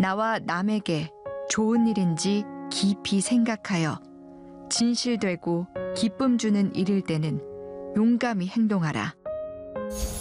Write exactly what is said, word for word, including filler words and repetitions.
나와 남에게 좋은 일인지 깊이 생각하여 진실되고 기쁨 주는 일일 때는 용감히 행동하라.